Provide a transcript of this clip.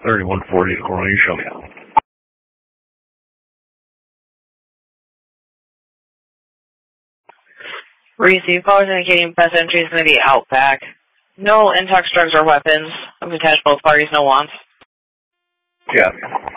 3140 to Corona, you show me out. Receive callers indicating best entry is going to be Outback. No intox drugs or weapons. I've attached both parties, no wants. Yeah.